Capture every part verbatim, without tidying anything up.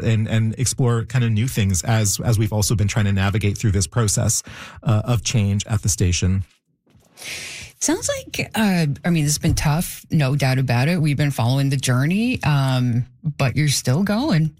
and and explore kind of new things as as we've also been trying to navigate through this process uh, of change at the station. Sounds like, uh, I mean, it's been tough, no doubt about it. We've been following the journey, um, but you're still going.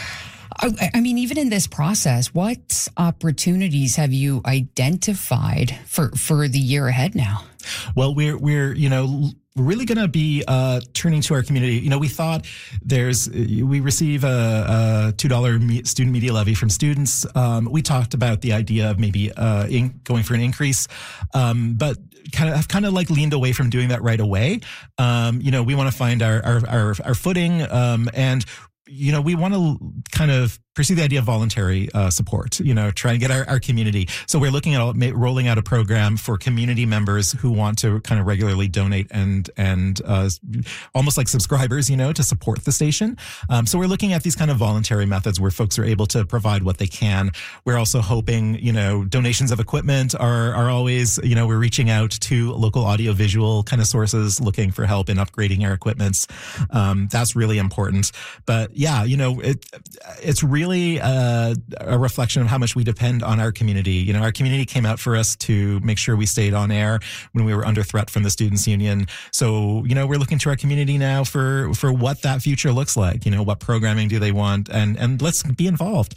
I, I mean, even in this process, what opportunities have you identified for, for the year ahead now? Well, we're, we're, you know, we're really going to be uh, turning to our community. You know, we thought there's, we receive a, a two dollars me- student media levy from students. Um, we talked about the idea of maybe uh, in, going for an increase, um, but kind of have kind of like leaned away from doing that right away. Um, you know, we want to find our, our, our, our footing um, and you know, we want to kind of pursue the idea of voluntary uh, support, you know, try and get our, our community. So we're looking at all, rolling out a program for community members who want to kind of regularly donate and, and uh, almost like subscribers, you know, to support the station. Um, so we're looking at these kind of voluntary methods where folks are able to provide what they can. We're also hoping, you know, donations of equipment are, are always, you know, we're reaching out to local audiovisual kind of sources looking for help in upgrading our equipments. Um, that's really important. But yeah, you know, it, it's really uh, a reflection of how much we depend on our community. You know, our community came out for us to make sure we stayed on air when we were under threat from the Students' Union. So, you know, we're looking to our community now for, for what that future looks like. You know, what programming do they want? And, and let's be involved.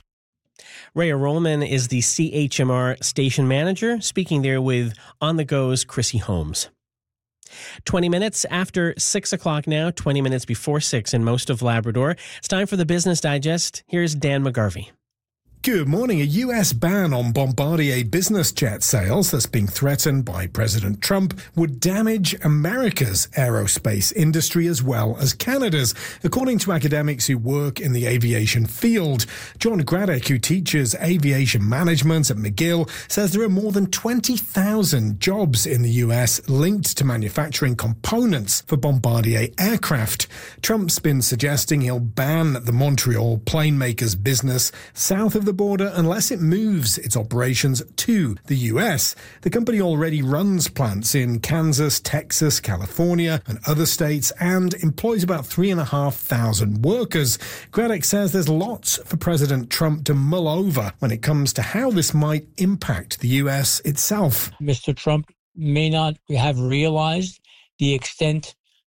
Rhea Rollman is the C H M R station manager, speaking there with On the Go's Chrissy Holmes. twenty minutes after six o'clock now, twenty minutes before six in most of Labrador. It's time for the Business Digest. Here's Dan McGarvey. Good morning. A U S ban on Bombardier business jet sales that's being threatened by President Trump would damage America's aerospace industry as well as Canada's, according to academics who work in the aviation field. John Graddick, who teaches aviation management at McGill, says there are more than twenty thousand jobs in the U S linked to manufacturing components for Bombardier aircraft. Trump's been suggesting he'll ban the Montreal plane makers' business south of the border unless it moves its operations to the U S. The company already runs plants in Kansas, Texas, California, and other states and employs about three and a half thousand workers. Graddick says there's lots for President Trump to mull over when it comes to how this might impact the U S itself. Mister Trump may not have realized the extent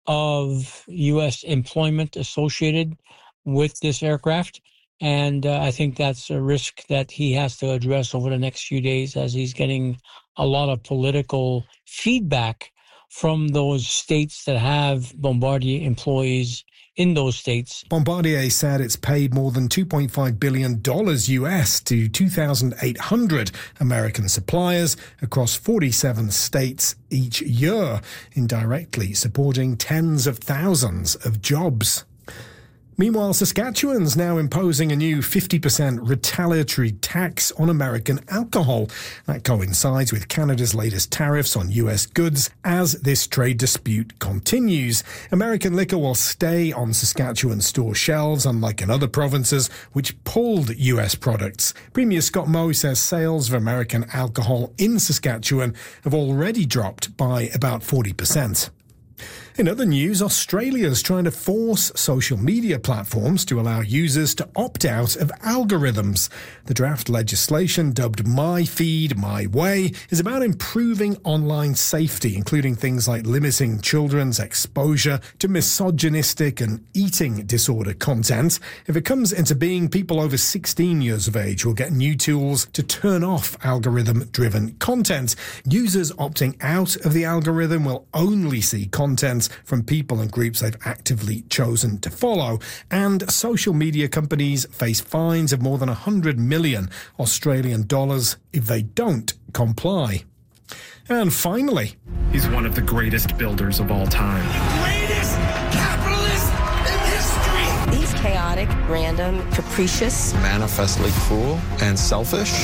of U S employment associated with this aircraft. And uh, I think that's a risk that he has to address over the next few days as he's getting a lot of political feedback from those states that have Bombardier employees in those states. Bombardier said it's paid more than two point five billion dollars U S to two thousand eight hundred American suppliers across forty-seven states each year, indirectly supporting tens of thousands of jobs. Meanwhile, Saskatchewan's now imposing a new fifty percent retaliatory tax on American alcohol. That coincides with Canada's latest tariffs on U S goods as this trade dispute continues. American liquor will stay on Saskatchewan store shelves, unlike in other provinces which pulled U S products. Premier Scott Moe says sales of American alcohol in Saskatchewan have already dropped by about forty percent. In other news, Australia's trying to force social media platforms to allow users to opt out of algorithms. The draft legislation, dubbed My Feed, My Way, is about improving online safety, including things like limiting children's exposure to misogynistic and eating disorder content. If it comes into being, people over sixteen years of age will get new tools to turn off algorithm-driven content. Users opting out of the algorithm will only see content from people and groups they've actively chosen to follow. And social media companies face fines of more than one hundred million Australian dollars if they don't comply. And finally, he's one of the greatest builders of all time. Greatest capitalist in history! He's chaotic, random, capricious, manifestly cruel and selfish.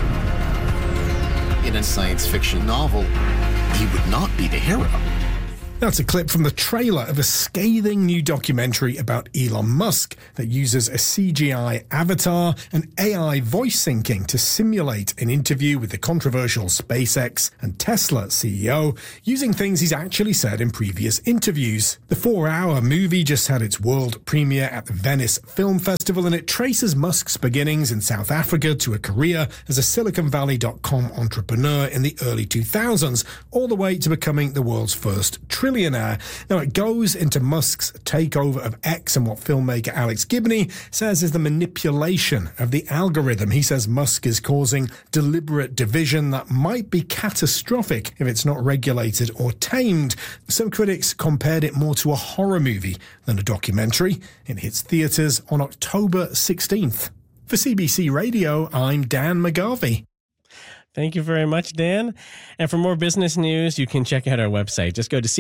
In a science fiction novel, he would not be the hero. That's a clip from the trailer of a scathing new documentary about Elon Musk that uses a C G I avatar and A I voice syncing to simulate an interview with the controversial SpaceX and Tesla C E O, using things he's actually said in previous interviews. The four-hour movie just had its world premiere at the Venice Film Festival, and it traces Musk's beginnings in South Africa to a career as a Silicon Valley dot com entrepreneur in the early two thousands, all the way to becoming the world's first trillionaire. Now, it goes into Musk's takeover of X and what filmmaker Alex Gibney says is the manipulation of the algorithm. He says Musk is causing deliberate division that might be catastrophic if it's not regulated or tamed. Some critics compared it more to a horror movie than a documentary. It hits theatres on October sixteenth. For C B C Radio, I'm Dan McGarvey. Thank you very much, Dan. And for more business news, you can check out our website. Just go to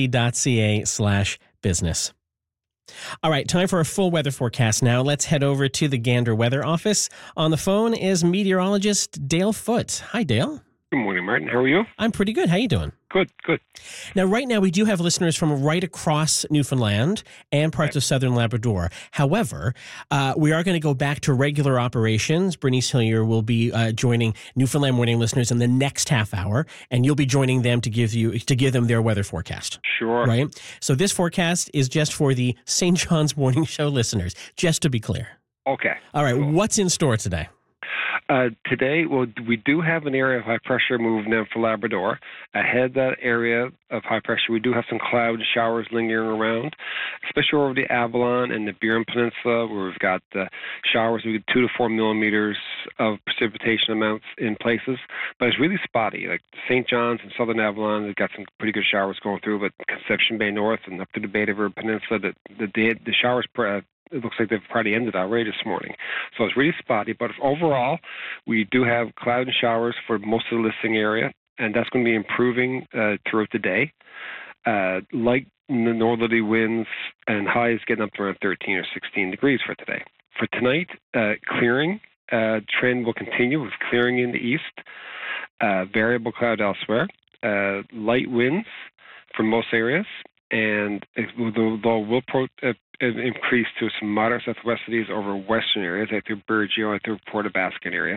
cbc.ca slash business. All right, time for a full weather forecast now. Let's head over to the Gander Weather Office. On the phone is meteorologist Dale Foote. Hi, Dale. Good morning, Martin. How are you? I'm pretty good. How you doing? Good, good. Now, right now, we do have listeners from right across Newfoundland and parts right. of southern Labrador. However, uh, we are going to go back to regular operations. Bernice Hillier will be uh, joining Newfoundland Morning listeners in the next half hour, and you'll be joining them to give you to give them their weather forecast. Sure. Right? So this forecast is just for the Saint John's Morning Show listeners, just to be clear. Okay. All right. Cool. What's in store today? Uh, today, well, we do have an area of high pressure moving in for Labrador. Ahead of that area of high pressure, we do have some cloud showers lingering around, especially over the Avalon and the Burin Peninsula, where we've got uh, showers with two to four millimeters of precipitation amounts in places. But it's really spotty. Like Saint John's and southern Avalon, they've got some pretty good showers going through, but Conception Bay North and up to the Bay River Peninsula, the, the, the, the showers uh, it looks like they've probably ended already this morning. So it's really spotty. But overall, we do have cloud and showers for most of the listing area, and that's going to be improving uh, throughout the day. Uh, light northerly winds and highs getting up to around thirteen or sixteen degrees for today. For tonight, uh, clearing uh, trend will continue with clearing in the east, uh, variable cloud elsewhere, uh, light winds for most areas, and though will pro, uh, increase to some moderate southwesterlies over western areas, like through Burgeo and through Port Baskin area.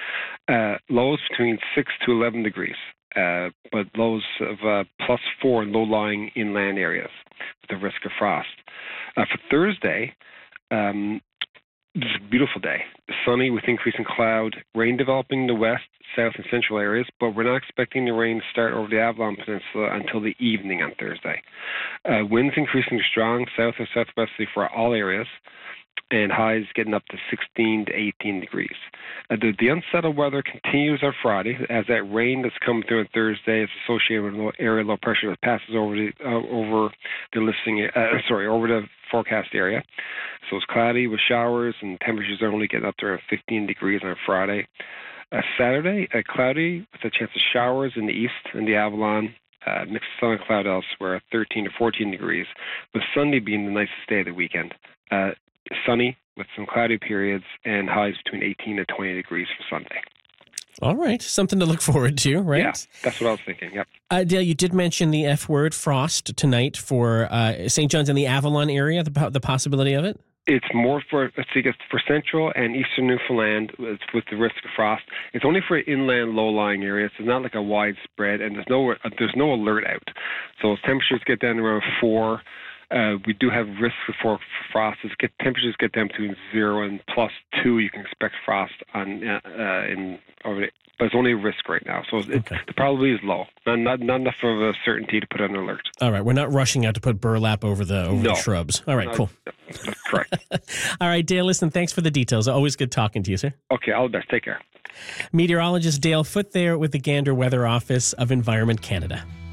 Uh, lows between six to eleven degrees, uh, but lows of uh, plus four in low-lying inland areas with the risk of frost. Uh, for Thursday, um, this is a beautiful day. Sunny with increasing cloud, rain developing in the west, south, and central areas, but we're not expecting the rain to start over the Avalon Peninsula until the evening on Thursday. Uh, winds increasing to strong south or southwesterly for all areas, and highs getting up to sixteen to eighteen degrees. Uh, the, the unsettled weather continues on Friday as that rain that's coming through on Thursday is associated with low area low pressure that passes over the uh, over the listing uh, sorry over the forecast area. So it's cloudy with showers, and temperatures are only getting up to around fifteen degrees on Friday. Uh, Saturday, uh, cloudy with a chance of showers in the east and the Avalon. Uh, mixed sun and cloud elsewhere, thirteen to fourteen degrees, with Sunday being the nicest day of the weekend. Uh, sunny with some cloudy periods and highs between eighteen to twenty degrees for Sunday. All right. Something to look forward to, right? Yeah, that's what I was thinking. Yep. Uh, Dale, you did mention the F word, frost, tonight for uh, Saint John's and the Avalon area, the, the possibility of it? It's more for, let's see, it's for central and eastern Newfoundland it's with the risk of frost. It's only for inland low-lying areas. It's not like a widespread, and there's no there's no alert out. So as temperatures get down to around four, uh, we do have risk for frost. As get, temperatures get down between zero and plus two, you can expect frost on uh, in over the, but it's only a risk right now. So it, okay. the probability is low. Not, not not enough of a certainty to put on an alert. All right, we're not rushing out to put burlap over the over no. the shrubs. All right, no, cool. That's correct. All right, Dale, listen, thanks for the details. Always good talking to you, sir. Okay, all the best. Take care. Meteorologist Dale Foote there with the Gander Weather Office of Environment Canada.